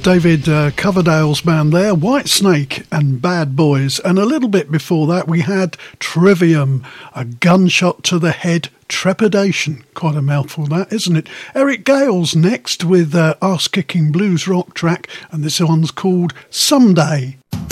David Coverdale's band there, Whitesnake and Bad Boys. And a little bit before that we had Trivium, A Gunshot to the Head, Trepidation. Quite a mouthful that, isn't it? Eric Gale's next with Arse-Kicking Blues rock track, and this one's called Someday.